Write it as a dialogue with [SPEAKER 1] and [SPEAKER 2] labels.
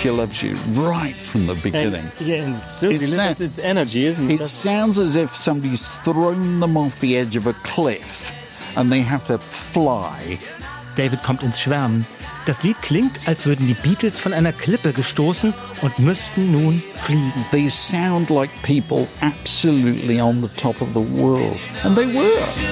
[SPEAKER 1] she loves you right from the beginning.
[SPEAKER 2] And still delivers its energy, isn't it?
[SPEAKER 1] It sounds as if somebody's thrown them off the edge of a cliff and they have to fly.
[SPEAKER 3] David kommt ins Schwärmen. Das Lied klingt, als würden die Beatles von einer Klippe gestoßen und müssten nun fliegen.
[SPEAKER 1] They sound like people absolutely on the top of the world. And they were.